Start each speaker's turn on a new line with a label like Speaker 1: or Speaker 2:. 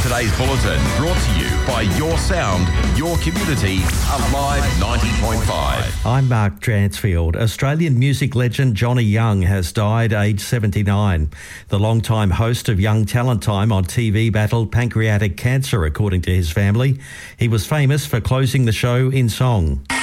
Speaker 1: Today's bulletin brought to you by Your Sound, Your Community, Alive 90.5.
Speaker 2: I'm Mark Dransfield. Australian music legend Johnny Young has died aged 79. The long-time host of Young Talent Time on TV battled pancreatic cancer, according to his family. He was famous for closing the show in song.